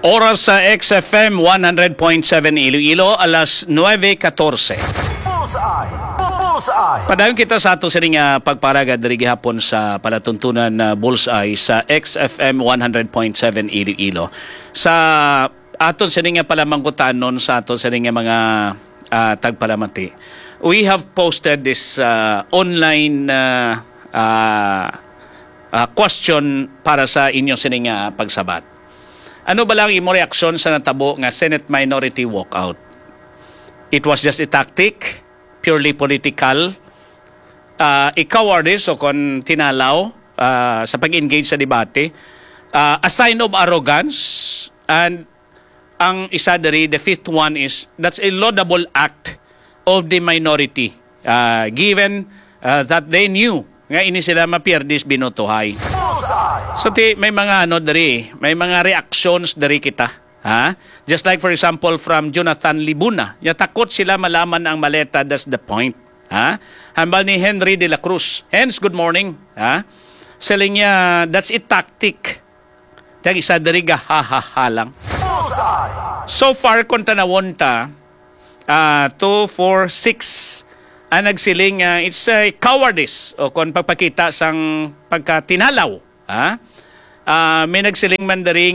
Oras sa XFM 100.7 Iloilo, alas 9:14. Bullseye! Bullseye! Padayon kita sa ato sining pagparagad diri gihapon sa palatuntunan na Bullseye sa XFM 100.7 Iloilo. Sa aton sining palamangkutanon sa aton sining mga tagpalamati. We have posted this online question para sa inyo sining pagsabat. Ano ba lang imo reaksyon sa natabo nga Senate minority walkout? It was just a tactic, purely political. Cowardice o kon tinalaw sa pag-engage sa debate. A sign of arrogance. And ang isa diri, the fifth one is, that's a laudable act of the minority. Given that they knew nga ini sila mapierdis binotohay. So may mga may mga reactions dari kita. Ha? Just like for example from Jonathan Libuna. Ya takot sila malaman ang maleta, that's the point. Ha? Hambal ni Henry de la Cruz. Hence, good morning. Ha? Saling niya, that's a tactic. Tag isa dari ha lang. So far kung tanawon ta 2, 4, 6 ang nagsiling it's a cowardice o kung pagpakita sang pagkatinalaw. Ha? May nagsiling man daring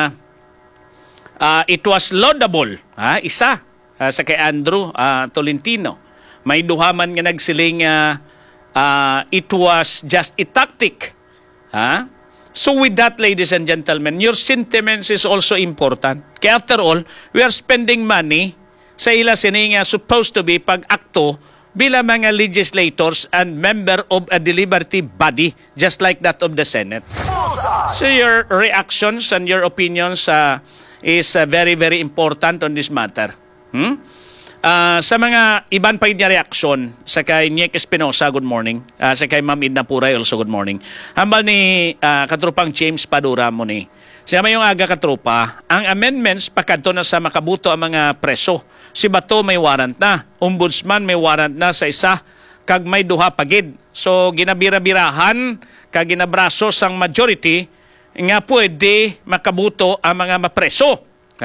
it was laudable. Isa sa kay Andrew Tolentino. May duhaman nga nagsiling it was just a tactic. So with that, ladies and gentlemen, your sentiments is also important. Kaya after all, we are spending money sa ila sining supposed to be pag-akto bilang mga legislators and member of a deliberative body just like that of the Senate. So your reactions and your opinions is very, very important on this matter. Sa mga iban pa niya reaksyon, sa kay Niek Espinosa, good morning. Sa kay Ma'am Edna Puray, also good morning. Hambal ni katrupang James Padura mo ni. Siya may yung aga katropa, ang amendments pagkanto na sa makabuto ang mga preso. Si Bato may warrant na, ombudsman may warrant na sa isa, kag may duha pagid. So ginabira-birahan, kag ginabraso sang majority, nga pwede makabuto ang mga mapreso.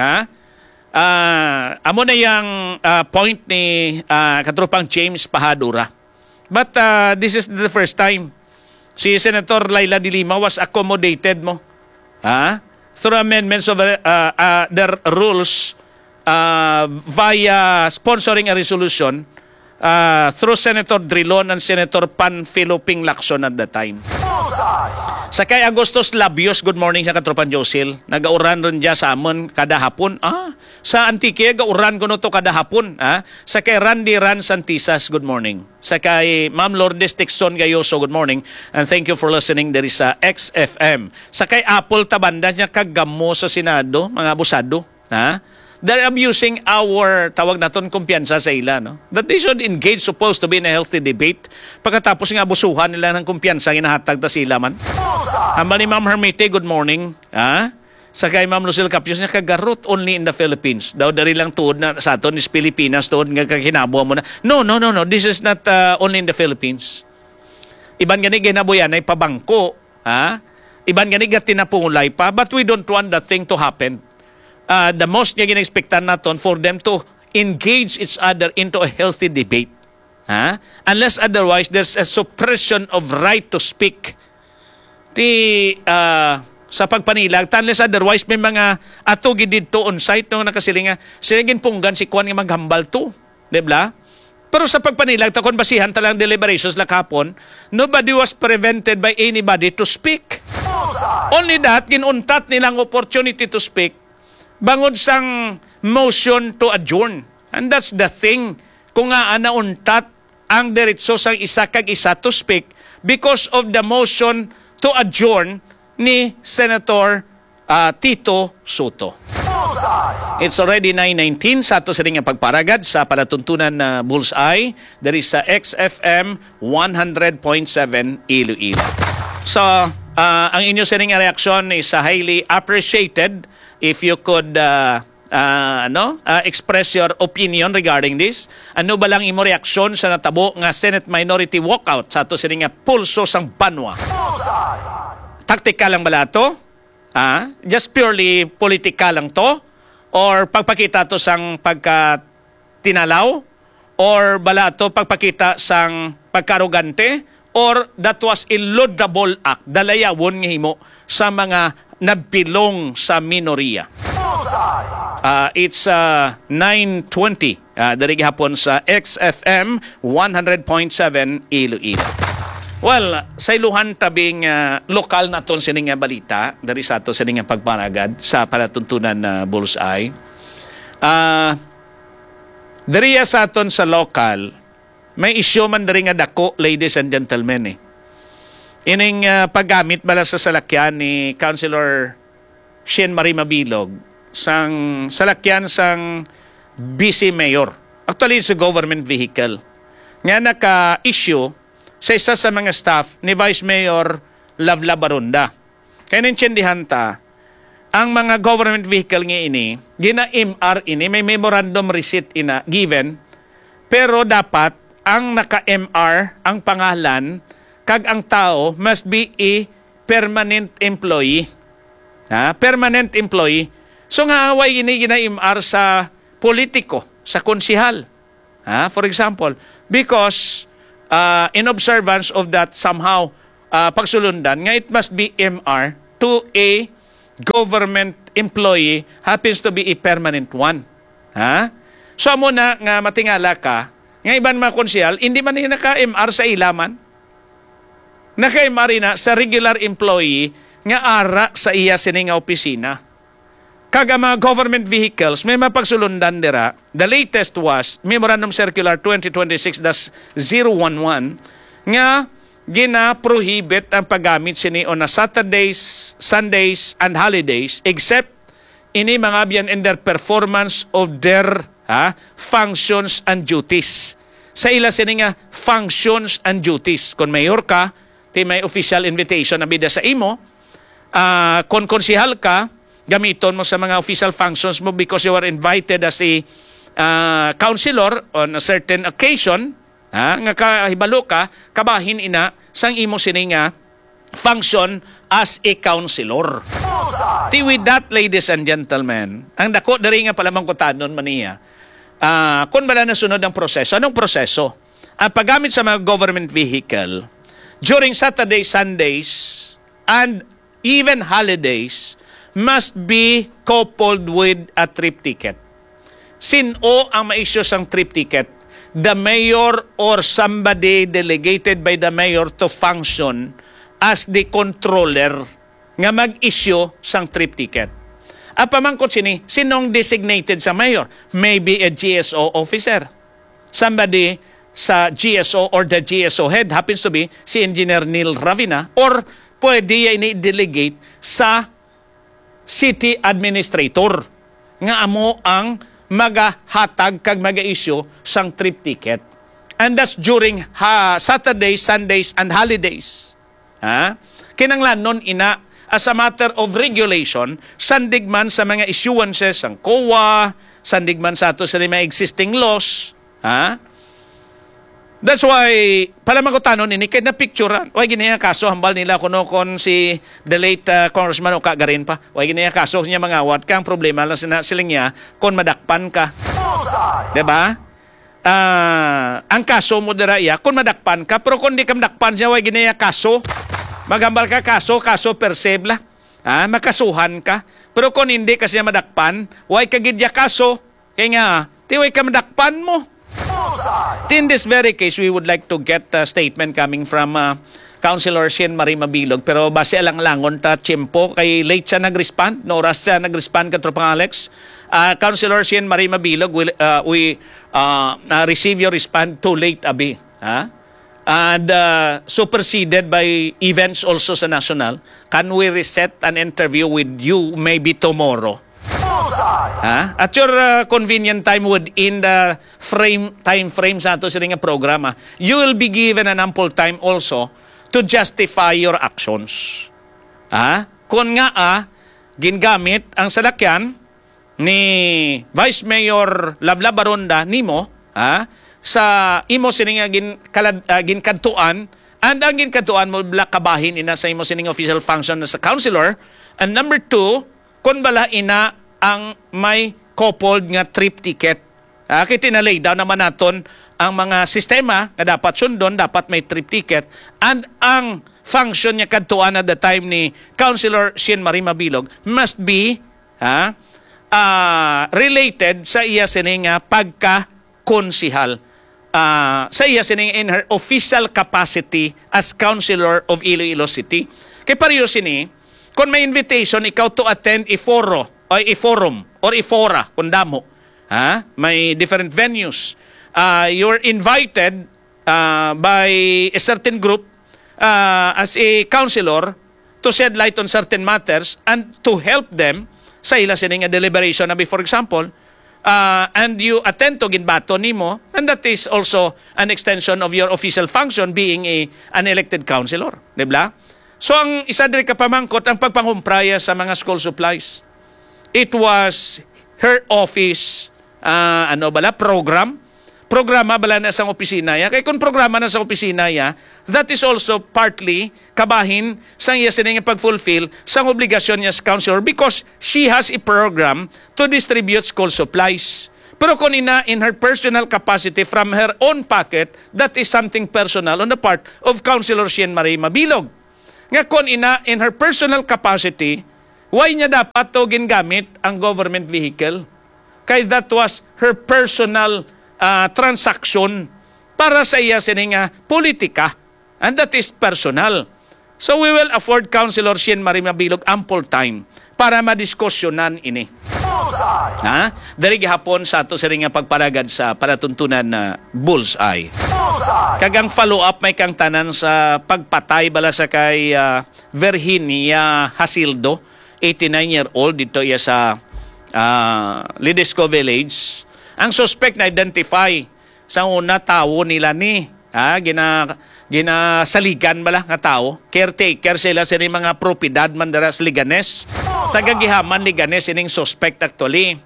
Amo na yung point ni katrupang James Pahadura. But this is the first time si Senator Laila de Lima was accommodated mo. Through amendments of their rules via sponsoring a resolution through Senator Drilon and Senator Panfilo Ping Lacson at the time. Sa kay Agustos Labios, good morning sa katropan Josil. Nagauran rin dyan sa amon kada hapon. Sa Antique, gauran ko no to kada hapon. Sa kay Randy Ran Santisas, good morning. Sa kay Ma'am Lourdes Tixon Gayoso, good morning. And thank you for listening. There is XFM. Sa kay Apple Tabanda niya kagamo sa Senado, mga abusado. They're abusing our, tawag naton, kumpiyansa sa ila. No? That they should engage, supposed to be in a healthy debate. Pagkatapos nga abusuhan nila ng kumpiyansa, ginahatag ta sila man. Hamba ni Ma'am Hermite, good morning. Sa kay Ma'am Lucille Capios niya, kagarot only in the Philippines. Daw dari lang tuod na sa aton is Pilipinas, tuod nga kakinabuha mo na. No. This is not only in the Philippines. Iban gani ginabuyan ay pabangko. Iban gani tinapungulay pa. But we don't want that thing to happen. The most niya ginexpectan naton for them to engage each other into a healthy debate. Unless otherwise, there's a suppression of right to speak. Sa pagpanilag, unless otherwise, may mga atugi dito on site nung nakasilinga, sila ginpunggan si Kwan nga maghambal to. Diba? Pero sa pagpanilag, takon basihan talang deliberations lakapon, nobody was prevented by anybody to speak. Only that, ginuntat nilang opportunity to speak bangod sang motion to adjourn. And that's the thing. Kung nga nauntat ang diretso sang isa kag isa to speak because of the motion to adjourn ni Senator Tito Soto. It's already 9:19 sa ato sa ring pagparagad sa palatuntunan na Bullseye. There is sa XFM 100.7 Iloilo. So, ang inyo sa ring reaction is highly appreciated. If you could express your opinion regarding this. Ano ba lang imo reaksyon sa natabo nga Senate minority walkout sa ato sining pulso sang banwa? Taktika lang bala to? Just purely political lang to? Or pagpakita to sang pagka-tinalaw? Or bala to pagpakita sang pagkarugante? Or that was a laudable act, dalayawon nga himo sa mga nagpilong sa minoriya? It's 9:20 dari hapon sa XFM 100.7 Iloilo. Well, sa iluhan tabing lokal na ton sining nga balita dari sa ato sining nga pagparagad sa palatuntunan na Bullseye. Dari sa aton sa lokal, may isyu man dari nga dako, ladies and gentlemen Ining paggamit bala sa salakyan ni Councilor Shien Marie Mabilog sang salakyan sang vice mayor. Actually, it's a government vehicle. Nga naka-issue sa isa sa mga staff ni Vice Mayor Lavla Barunda. Kaya nintindihan ta, ang mga government vehicle nga ini, gina-MR ini, may memorandum receipt ina given, pero dapat ang naka-MR, ang pangalan, kag ang tao must be a permanent employee. Permanent employee. So nga, way ini gina-MR sa politiko, sa konsihal. For example, because in observance of that somehow pagsulundan nga it must be MR to a government employee happens to be a permanent one. So mo na nga matingala ka nga iban mga konsyal hindi man ni naka-MR sa ilaman, naka-MR na sa regular employee nga ara sa iya sining nga opisina. Kaga mga government vehicles, may mapagsulundan dira. The latest was Memorandum Circular 2026-011 nga gina-prohibit ang paggamit sini on a Saturdays, Sundays, and holidays except ini mga biyan in their performance of their functions and duties. Sa ila sini nga functions and duties. Kung mayor ka, ti may official invitation na bida sa imo. Kung konsihal ka, gamiton mo sa mga official functions mo because you were invited as a counselor on a certain occasion, nga kahibalo ka, kabahin ina sang imo sini nga function as a counselor. With that, ladies and gentlemen, ang dako dari nga palamang kutanon maniya, kung bala nasunod ang proseso, anong proseso? Ang paggamit sa mga government vehicle during Saturday, Sundays, and even holidays must be coupled with a trip ticket. Sino ang ma-issue sang trip ticket? The mayor or somebody delegated by the mayor to function as the controller nga mag-issue sang trip ticket. Apamangkot sinong designated sa mayor? Maybe a GSO officer. Somebody sa GSO or the GSO head happens to be si Engineer Neil Ravina or pwede yan i-delegate sa city administrator nga amo ang magahatag kag maga-issue sang trip ticket. And that's during Saturdays, Sundays, and holidays. Kinanglanon ina as a matter of regulation, sandigman sa mga issuances sang COA, sandigman sa ato sa mga existing laws. That's why, palamang ko tanon ini, kahit na picturean, way ginaya kaso, hambal nila kuno kon si the late Congressman Oka Garin pa, way ginaya kaso niya mga awat, kang problema lang siling niya, kon madakpan ka. Diba? Ang kaso mo dira iya, kon madakpan ka, pero kung di ka madakpan siya, way ginaya kaso, magambal ka kaso per se bla, makasuhan ka, pero kung hindi kasi madakpan, way kagidya kaso, kaya nga, tiway ka madakpan mo. In this very case, we would like to get a statement coming from Councilor Shien Marie Mabilog. Pero base alang-langon ta tiyempo, kay late siya nag-respond, no oras siya nag-respond ka Tropang Alex. Councilor Shien Marie Mabilog, we receive your response too late, abi. And superseded by events also sa national. Can we reset an interview with you maybe tomorrow? At your convenient time within the time frame sa ato sining programa, you will be given an ample time also to justify your actions. Kung nga gingamit ang salakyan ni Vice Mayor Lavla Barunda nimo sa imo sining ginkadtuan and ang ginkadtuan mo kabahin ina sa imo sining official function sa councilor And number 2, kung bala ina ang may coupled nga trip ticket. Kaya tinalay down naman naton ang mga sistema na dapat sundon, dapat may trip ticket. And ang function niya kadtuan at the time ni Councilor Sien Marie Mabilog must be related sa iya sining pagka-konsihal. Sa iya sining in her official capacity as Councilor of Iloilo City. Kay pareho sini, kung may invitation ikaw to attend forum or fora kung damo, may different venues. You're invited by a certain group as a councilor to shed light on certain matters and to help them sa ila sining deliberation na for example, and you attend to ginbato nimo, and that is also an extension of your official function being an elected councilor, di ba? So ang isa diri ka pamangkot ang pagpangumpraya sa mga school supplies. It was her office programa bala na sa opisina ya. Kay kung programa na sa opisina ya, that is also partly kabahin sa iya sining pag-fulfill sa obligasyon niya sa councilor because she has a program to distribute school supplies. Pero kung ina in her personal capacity from her own pocket, that is something personal on the part of Councilor Sien Marie Mabilog. Nga kung ina in her personal capacity, why niya dapat to gingamit ang government vehicle? Kay that was her personal transaction para sa iya sining politika. And that is personal. So we will afford Councilor Sien Marie Mabilog ample time para madiskusyonan ini. Dari gihapon sa ato sa ring pagparagad sa palatuntunan na bullseye. Kagang follow-up may kang tanan sa pagpatay bala sa kay Virginia Hasildo, 89-year-old, dito iya sa Lidisco Village. Ang suspect na identify sa una tao nila ni ginasaligan bala nga tao, caretaker sila sa mga propiedad man dara sa Liganes. Sa gagihaman Liganes ining suspect actually.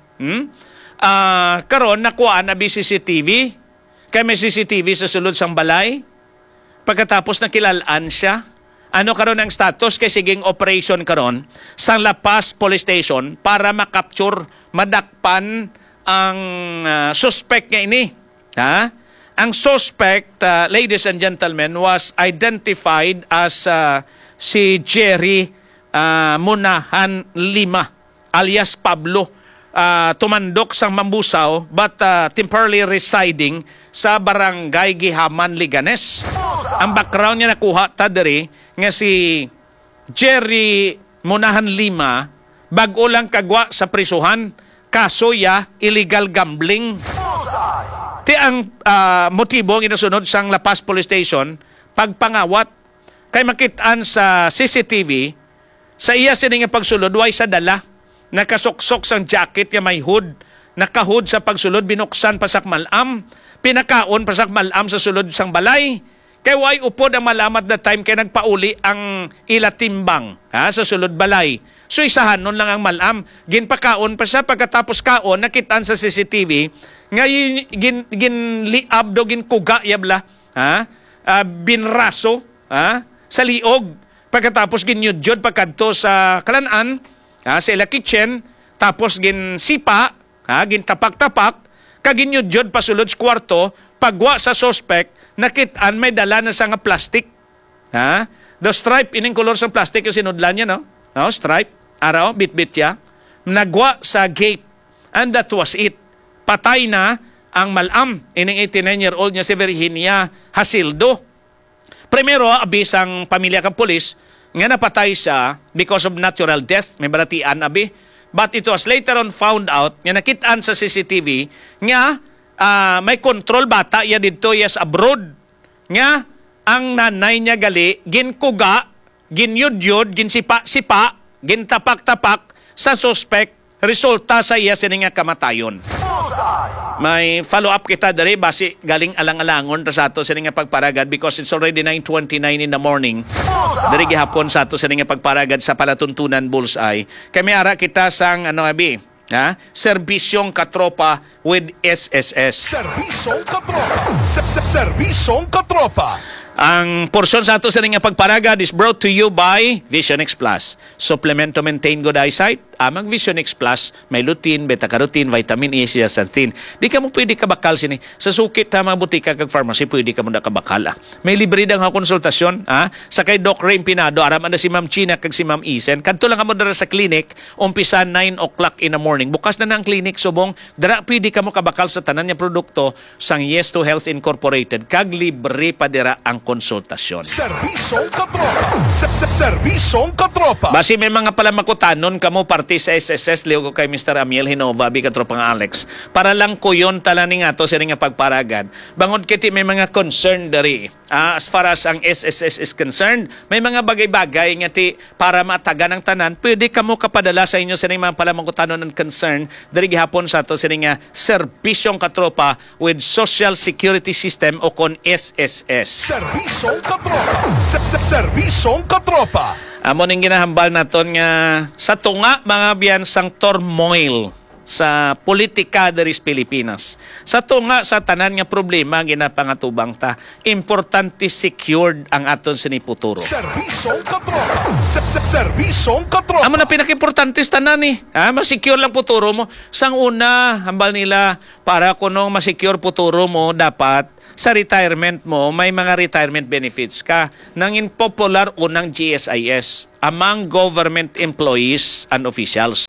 Karon nakuha na CCTV. Kay may CCTV sa sulod sang balay. Pagkatapos nakilalaan siya, ano karon ang status kay siging operation karon sa La Paz Police Station para makapture, madakpan ang suspect nga ini. Ang suspect, ladies and gentlemen, was identified as si Jerry Munahan Lima alias Pablo, tumandok sa Mambusaw but temporarily residing sa barangay Gihaman, Liganes. Ang background niya nakuha diri nga si Jerry Munahan Lima bag-o lang kagwa sa prisuhan kaso ya illegal gambling. Ti ang motibo ang inasunod sang La Paz Police Station pagpangawat kay makitaan sa CCTV sa iya sining pagsulod way sa dala nakasuksok sang jacket nga may hood, nakahood sa pagsulod binuksan pasak malam, pinakaon pasak malam sa sulod sang balay. Kay way upod ang malamat that time kay nagpauli ang ila timbang sa sulod balay. So isahan nun lang ang malam. Ginpakaon pa siya pagkatapos kaon nakitaan sa CCTV nga ginliab do ginkuga yabla binraso sa liog pagkatapos ginyudjod pagkadto sa kalanaan sa ila kitchen tapos ginsipa gintapak-tapak kaginyudjod pasulod sa kwarto pagwa sa suspect nakitaan may dala na sa nga plastic the stripe ining color sa plastic yung sinudlan niya no stripe araw bit-bit ya nagwa sa gate and that was it. Patay na ang malam ining 89-year-old niya si Virginia Hasildo. Primero abis ang pamilya kang pulis nga napatay siya because of natural death, may balatian abi, but it was later on found out nga nakitaan sa CCTV nga may control bata ya dito yes abroad nga ang nanay niya gali ginkuga ginyudyod ginsipa-sipa gintapak-tapak sa suspect resulta sa iya sining kamatayon. May follow-up kita diri basi galing alang-alangon sa ato sining pagparagad because it's already 9:29 in the morning. Diri gihapon sa ato sining pagparagad sa palatuntunan bullseye. Kami ara kita sang serbisyong katropa with SSS. Serbisyong katropa. Serbisyong katropa. Ang porsyon sa ato sa nga pagparagad is brought to you by Vision X Plus. Supplement to maintain good eyesight. Amang Vision X Plus, may lutein, beta-carotene, vitamin E, zeaxanthin. Di ka mo pwede kabakal sini. Sa sukit ta mga butika kag pharmacy, pwede ka mo na kabakal. May libre dang konsultasyon. Sa kay Doc Ray Pinado, araman na si Ma'am China kag si Ma'am Isen. Kadto lang mo dara sa clinic, umpisa 9 o'clock in the morning. Bukas na ng clinic, subong, dara pwede ka mo kabakal sa tanan niya produkto sang Yes to Health Incorporated. Kag libre pa dira ang konsultasyon. Serbisyong katropa. Serbisyong katropa. Basi may mga palamakutanon kamo parte sa SSS liyo ko kay Mr. Amiel Hinova bi katropang Alex para lang kuyon tala ni nga to sa nga pagparagad. Bangod kiti may mga concern dari. As far as ang SSS is concerned, may mga bagay-bagay nga ti para mataga ng tanan, pwede kamo kapadala sa inyo sa mga palamakutanon and concern dari gihapon sa to sa nga serbisyong katropa with Social Security System o kon SSS. Serbisyong katropa. Serbisyong katropa. Amo ning ginahambal naton nga sa tunga mga biyansang turmoil sa politika diri sa Pilipinas. Sa tunga sa tanan nga problema ginapangatubang ta, importante secured ang aton siniputuro. Serbisyong katropa. Serbisyong katropa. Amo na pinaka-importante sa tanan ni. Masecure lang puturo mo. Sang una, hambal nila para kunong masecure puturo mo dapat sa retirement mo, may mga retirement benefits ka. Nang in popular unang GSIS among government employees and officials.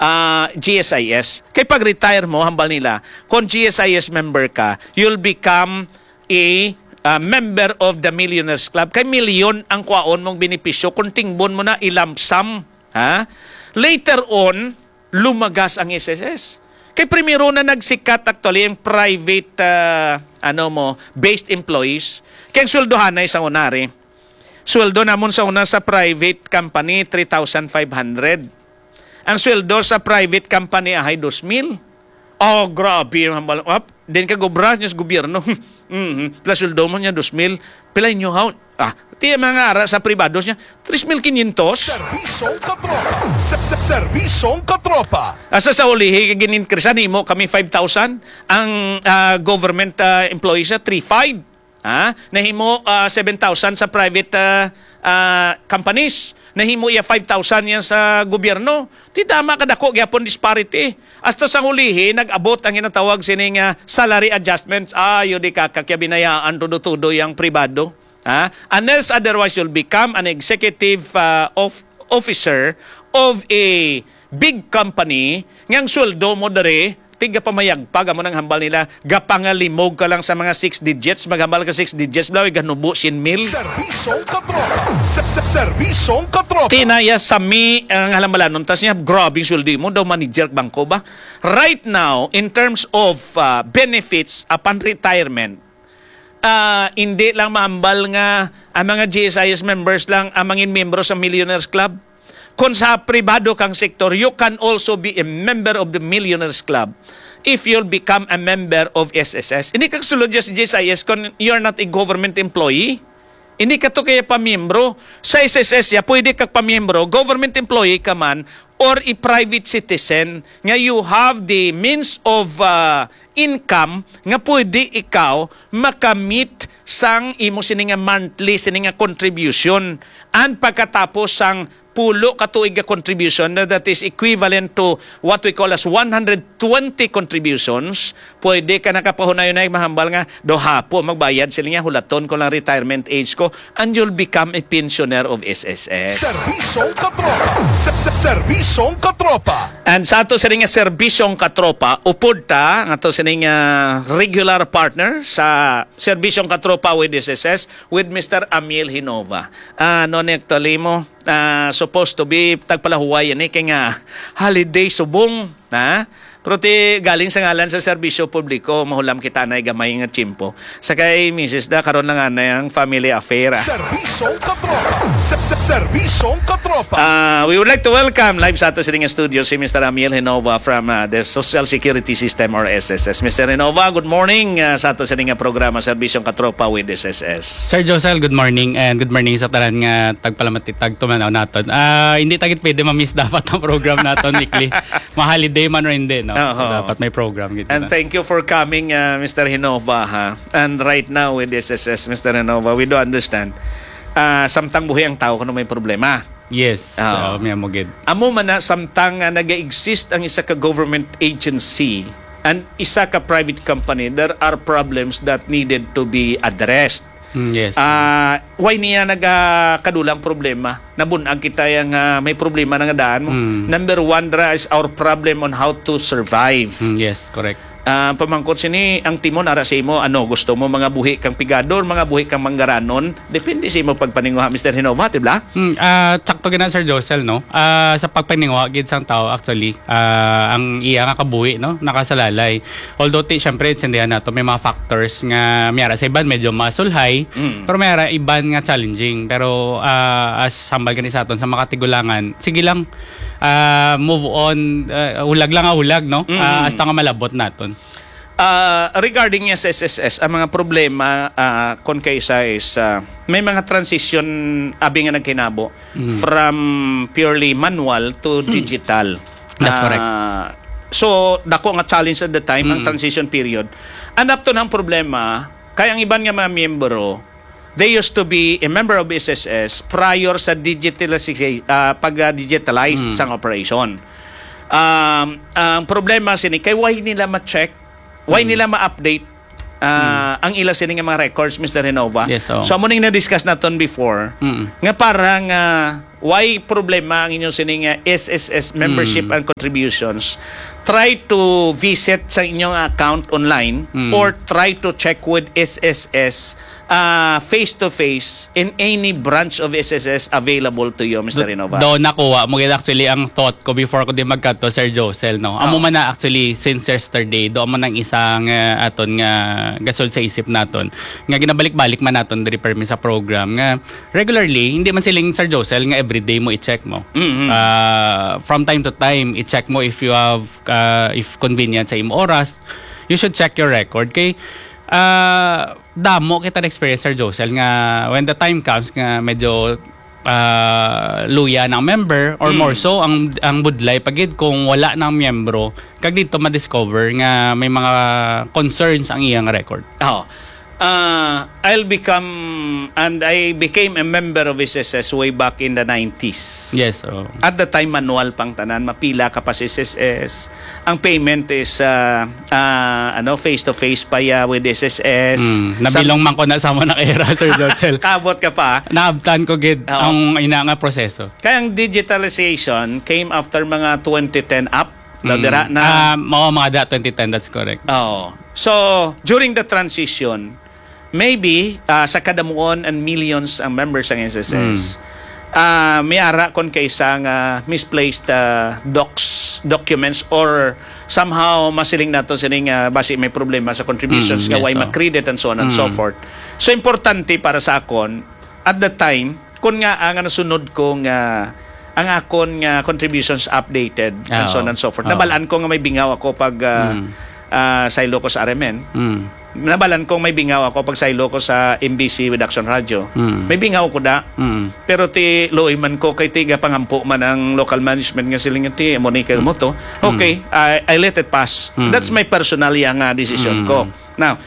GSIS. Kaya pag-retire mo, hambal nila, kung GSIS member ka, you'll become a member of the Millionaires Club. Kay milyon ang kwaon mong benepisyo kung tingbon mo na ilamsam. Later on, lumagas ang SSS. Kay primero na nagsikat actually ang private based employees. Kaya sweldohan na isang unari. Sweldo namon sa una sa private company 3,500. Ang sweldo sa private company ay 2,000. Oh, grabe. Din ka gobra niya sa gobyerno. Plus sweldo mo niya 2,000. Pilay nyo how? Tiya mga ara sa privados niya 3,500. Serbisyong katropa. Serbisyong katropa. Asa sa ulihi, gininkrisan mo kami 5,000. Ang government employees na 3,500. Nahimo 7,000 sa private companies. Nahimo iya 5,000 yan sa gobyerno. Ti dama kadako gyapon disparity. Hasta sa hulihi nag-abot ang ginatawag sining salary adjustments. Yo di kakakya binayaan tudo-tudo yang pribado. Unless otherwise you'll become an executive officer of a big company ngang sweldo mo dere tiga pamayagpag amo nang hambal nila gapangalimog ka lang sa mga 6 digits maghambal ka 6 digits blaw ganubo sin mil. Serbisyong katropa. Serbisyong katropa. Tinaya sami ang halambalanon tas niya grabe sweldo mo daw manager bangko ba. Right now in terms of benefits upon retirement, hindi lang maambal nga ang mga GSIS members lang ang mangin membro sa Millionaires Club. Kung sa pribado kang sektor, you can also be a member of the Millionaires Club if you'll become a member of SSS. Hindi kang sulod sa GSIS kung you're not a government employee. Hindi ka to kaya pamiyembro. Sa SSS ya, pwede kang pamiyembro, government employee ka man, or a private citizen, nga you have the means of income, nga pwede ikaw makamit sang imo sininga monthly, sininga contribution. And pagkatapos sang pulo katuig contribution that is equivalent to what we call as 120 contributions, pwede ka nakapahunayon na mahambal nga dohapo magbayad sila nga hulaton ko lang retirement age ko and you'll become a pensioner of SSS. Serbisyong katropa. Serbisyong katropa. And sa ato sa nga serbisyong katropa, upod ta nga to sa nga regular partner sa serbisyong katropa with SSS with Mr. Amiel Hinova. Actually mo, supposed to be tagpalahuwayan kay nga holiday subong pero ti galing sa ngalan sa serbisyo publiko mahulam kita na gamay nga chimpo sa kay Mrs. da karon lang na ang family affair. Serbisyong katropa. Serbisyong katropa. We would like to welcome live sa ato sa studio si Mr. Amiel Hinova from the Social Security System or SSS. Mr. Hinova, good morning sa ato sa programa Serbisyong Katropa with SSS. Sir Josel, good morning and good morning sa tanan nga tagpalamatitag tumanaw naton. Hindi tagit pwede ma-miss dapat ang program naton weekly. Maholiday holiday man or hindi, no? Oo. So, dapat may program gitu. And thank you for coming, Mr. Hinova. Ha? And right now with SSS, Mr. Hinova, we do understand. Samtang buhay ang tao kung may problema. Yes, Oo. may mo gid. Amo man na samtang nag-exist ang isa ka government agency and isa ka private company, there are problems that needed to be addressed. Yes. Why niya nagkadulang problema? Nabunag kita yung may problema na nga daan mo. Number one, is our problem on how to survive. Yes, correct. Pamangkot sini ang timon ara sa imo ano gusto mo mga buhi kang pigador, mga buhi kang manggaranon, depende sa imo pagpaninguha Mr. Hinova, diba? Sakto gina Sir Josel, no? Sa pagpaninguha gid sang tao actually, ang iya nga kabuhi, no, nakasalalay. Although syempre intindihan nato may mga factors nga mayara sa iban medyo masulhay, pero mayara iban nga challenging. Pero as hambal gani sa aton sa makatigulangan, sige lang, move on, hulag lang hulag, no? Hasta nga malabot naton. Regarding yes, SSS, ang mga problema kon kaysa is may mga transition abi nga nagkinabo from purely manual to digital. That's correct. So, dako nga challenge at the time ang transition period. And up to ng problema, kaya ang iban nga mga miyembro, they used to be a member of SSS prior sa pag-digitalize sang operation. Ang problema sini kay why nila ma-check, why nila ma-update ang ila sini nga mga records, Mr. Hinova. Yes, So amo ning na-discuss naton before nga parang why problema ang inyong sini nga SSS membership and contributions. Try to visit sa inyong account online or try to check with SSS face-to-face in any branch of SSS available to you, Mr. Hinova. Doon nakuha mo actually ang thought ko before ko din magkato Sir Josel, no. Amo man na actually since yesterday do man ang isang aton nga gasol sa isip naton nga ginabalik-balik man naton diri permi sa program nga regularly hindi man siling Sir Josel nga everyday mo i-check mo. From time to time i-check mo if you have if convenient sa imo oras, you should check your record kay damo kita na experience Sir Josel nga when the time comes nga medyo luya ng member or more so ang budlay pagid kung wala ng miyembro kag dito ma-discover nga may mga concerns ang iyang record. I became a member of SSS way back in the 90s. Yes. At the time, manual pang tanan. Mapila ka pa sa SSS. Ang payment is face-to-face pa with SSS. Nabilong man ko na sa mo na era, Sir Josel. Kabot ka pa. Naabtan ko gid ang ina nga proseso. Kaya ang digitalization came after mga 2010 up. Na mga 2010, that's correct. So, during the transition, maybe sa kadamuon and millions ang members ng SSS, may ara kon kaysa misplaced documents or somehow masiling nato sining basi may problema sa contributions nga why ma-credit and so on and so forth. So importante para sa akon at the time kun nga ang nasunod ko nga ang akon nga contributions updated and so on and so forth. Nabalaan ko nga may bingaw ako pag saylo ko sa RMN. Nabalan kong may bingaw ako pag saylo ko sa MBC with Action Radio. May bingaw ko da. Pero ti loy man ko kay tiga pangampo man ang local management nga siling ti Monica mo to. Okay, I let it pass. That's my personal decision ko. Now,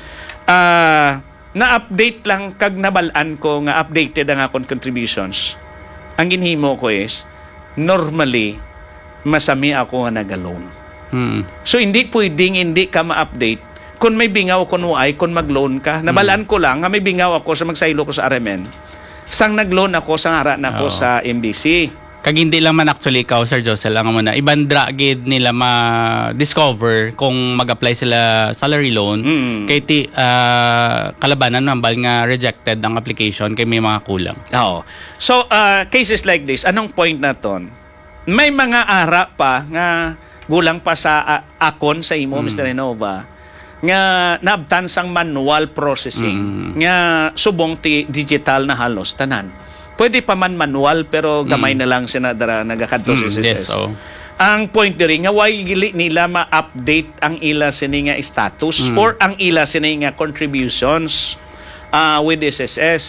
na-update lang kag nabalaan ko nga updated ang akong contributions. Ang ginhimo ko is normally masami ako nga nag-loan. So hindi pwedeng hindi ka ma-update kung may bingaw kun mag-loan ka. Nabalaan ko lang nga may bingaw ako sa magsaylo ko sa RMN. Sang nag-loan ako sang hara na ko sa MBC. Kag hindi lang man actually ikaw, Sir Josel, lang mo na ibandra gid nila ma-discover kung mag-apply sila salary loan kay kalabanan nambal nga rejected ang application kay may mga kulang. So cases like this, anong point na ton? May mga ara pa nga gulang pa sa akon sa imo, Mr. Hinova, nga naabtan sang manual processing nga subong ti digital na halos tanan. Pwede pa man manual pero gamay na lang sinadara nagakadto sa SSS. Ang point diri nga why gili nila ma-update ang ila sini nga status or ang ila sini nga contributions with SSS.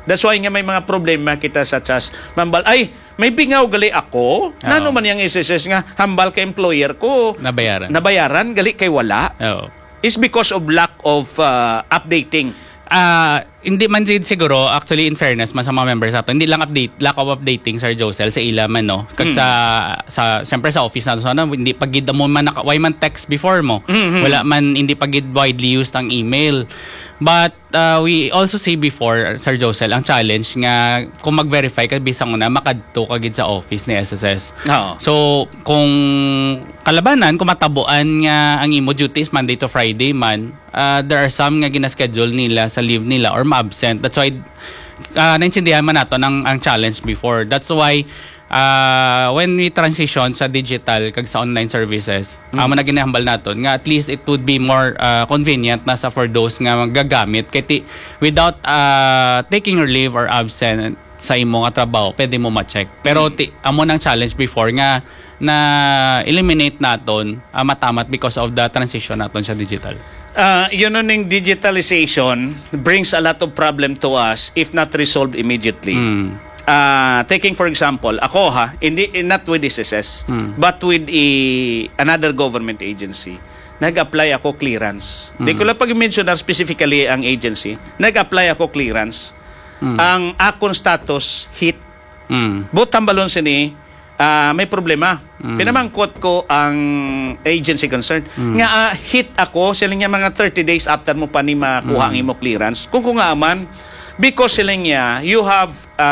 That's why nga may mga problema kita such as mambal, ay, may bingaw gali ako. Nano man yung SSS nga, hambal ka employer ko. Nabayaran, gali kay wala. It's because of lack of updating. Hindi man siguro, actually in fairness man sa mga members nato, hindi lang lack of updating, Sir Josel, sa ila man, no? Kag siyempre sa office nato, sana hindi pagid mo man, why man text before mo? Wala man, hindi pagid widely used ang email. But we also see before, Sir Josel, ang challenge nga kung mag-verify ka bisang una makadto kagid sa office ni SSS. So kung kalabanan, kung matabuan nga ang imo duties Monday to Friday man, there are some nga gina-schedule nila sa leave nila or ma-absent. That's why naintindihan man nato ang challenge before. That's why when we transition sa digital kag sa online services, man ginahambal naton nga at least it would be more convenient na sa for those nga magagamit kay without taking your leave or absent sa imo nga trabaho, pwede mo ma-check. Pero amo nang challenge before nga na eliminate naton matamat because of the transition naton sa digital. Yun yung digitalization brings a lot of problem to us if not resolved immediately. Taking for example, ako not with SSS, but with another government agency. Nag-apply ako clearance. Di ko lang pag-mention specifically ang agency. Nag-apply ako clearance. Ang akong status hit. But tambalon sini, may problema. Pinamangkot ko ang agency concerned. Nga hit ako, sila niya mga 30 days after mo pa ni makuha ang imo clearance. Kung nga man, because sila niya, you have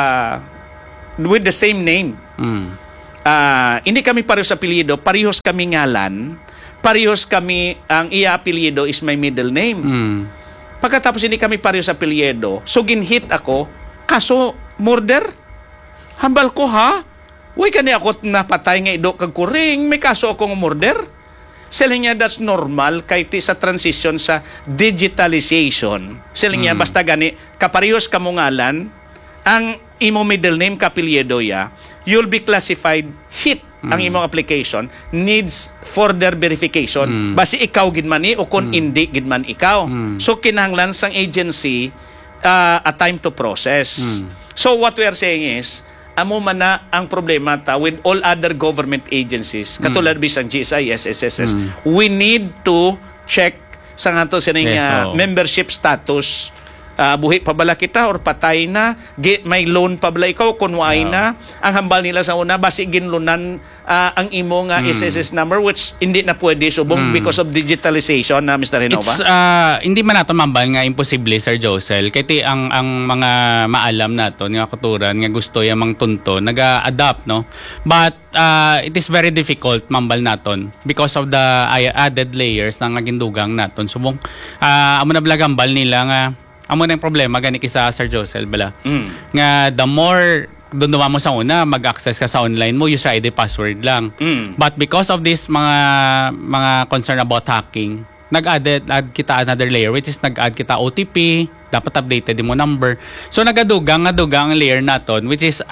with the same name. Hindi kami parehos sa apelyido, parehos kami ngalan, parehos kami, ang iya apelyido is my middle name. Pagkatapos hindi kami parehos sa apelyido, so ginhit ako, kaso murder? Hambal ko Uy, kani ako napatay nga ido kag kuring, may kaso akong murder. Sila niya, that's normal kay sa transition sa digitalization. Sila niya, basta gani, kaparehos kamungalan, ang imo middle name kapilyedo you'll be classified hit ang imong application needs further verification. Basi ikaw gid man o kung hindi gid man ikaw. So kinahanglan sang agency a time to process. So what we are saying is, amo man na ang problema with all other government agencies, katulad bisang GSIS, SSS, we need to check sa nga to membership status. Buhi pa bala kita or patay na, may loan pa bala ikaw, kunway na, ang hambal nila sa una, basi ginlunan ang imo nga SSS number, which hindi na pwede subong because of digitalization na Mr. Renova. Hindi man nato mambal nga imposible, Sir Josel, kaya ang mga maalam nato, nga kuturan, nga gusto yung mga tunto, nag-adapt, no? But it is very difficult mambal naton because of the added layers na nga gindugang naton. Subong, amo na blagambal nila nga, amo na yung problema gani kisa Sir Josel bala. Nga the more dunduwa mo sa una mag-access ka sa online mo, use ID password lang. But because of this mga concern about hacking, nag-add kita another layer, which is nag-add kita OTP, dapat updated mo number. So nagadugang ang layer naton, which is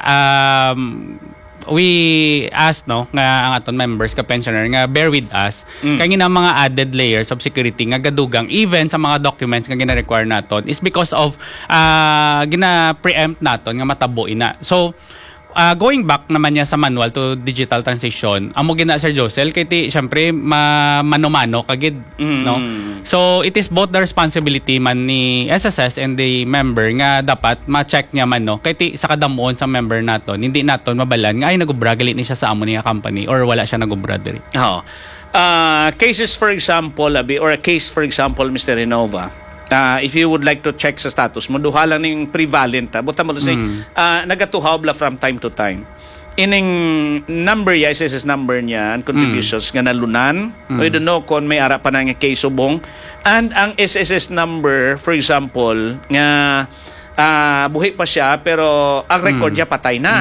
we ask nga ang aton members ka pensioner nga bear with us kay na mga added layers of security nga gadugang even sa mga documents nga gina-require naton is because of gina-preempt naton nga matabo ina. So going back naman niya sa manual to digital transition, amo gina Sir Josel kay syempre mano-mano kagid, no? So it is both the responsibility man ni SSS and the member nga dapat ma-check niya man, no, kay sa kadamuon sa member naton hindi naton mabalan nga ay nagubra galit ni siya sa amo niya company or wala siya nagubra diri. Cases for example or a case for example Mr. Renova, if you would like to check sa status mo, duha lang ning prevalent buta mo say nagatuhaw bla from time to time ining number SSS number niya and contributions nga nalunan. I don't know kung may ara pa na nga case subong, and ang SSS number for example nga buhi pa siya pero ang record niya patay na.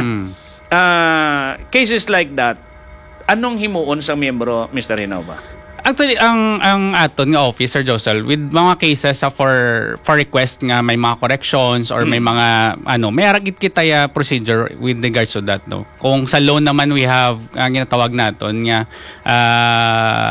Cases like that, anong himuon sa miyembro, Mr. Renova? Actually, ang aton nga office, Sir Josel, with mga cases for request nga may mga corrections or may mga may aragit kita ya procedure with regards to that, no. Kung sa loan naman we have ang ginatawag naton nga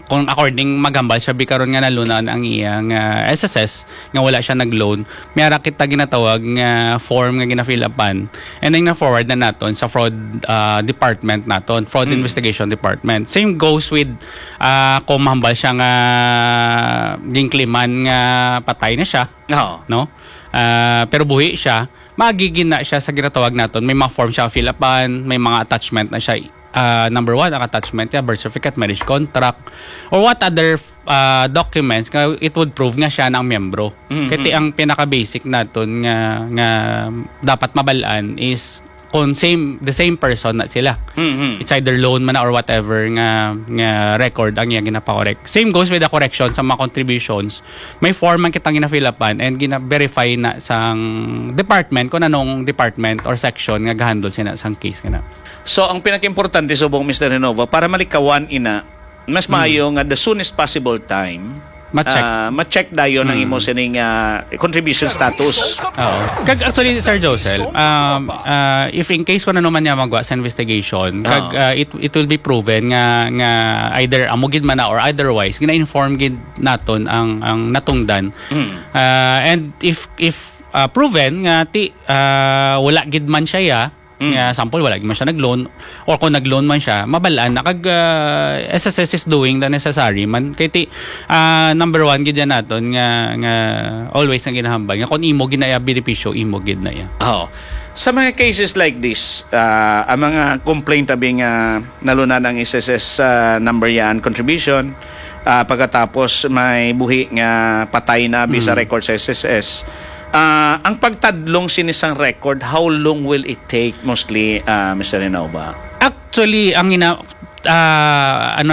kung according magambal siya bikaron nga nalunan ang iyang SSS nga wala siya nag-loan, mayara kita ginatawag nga form nga gina-fill upan and then na-forward na naton sa fraud department naton, fraud investigation department. Same goes with kung mahambal siya nga ginkliman nga patay na siya, Oo. no? Pero buhi siya, magiging na siya sa ginatawag naton, may mga form siya fill upan, may mga attachment na siya. Number 1, ang attachment niya, birth certificate, marriage contract, or what other documents it would prove nga siya ng miyembro. Kasi ang pinaka-basic naton nga dapat mabalaan is kung the same person na sila. It's either loan man na or whatever nga record ang iya ginapakorek. Same goes with the correction sa mga contributions. May form man kitang gina-fill upan and gina-verify na sang department kung anong department or section nga gahandle sina sang case nga na. So, ang pinaka-importante subong Mr. Renova, para malikawan ina, mas maayo nga the soonest possible time, ma-check dayon ang imo sining contribution status. Oo. Kag actually Sir Josel, if in case ko na naman niya magwa sa investigation, kag it will be proven nga either amugid man na or otherwise gina-inform gid naton ang natungdan. And if proven nga wala gid man siya nga sample wala gid man siya nag-loan or kung nag-loan man siya mabalaan na kag SSS is doing the necessary man kay number 1 gid yan naton nga always ang ginahambal nga kung imo ginaya benepisyo imo gid na ya. Sa mga cases like this, ang mga complaint abi nga nalunan ng SSS number yan contribution, pagkatapos may buhi nga patay na abi sa record sa SSS. Ang pagtadlong sinisang record, how long will it take mostly, Mr. Renova? Actually, ang ano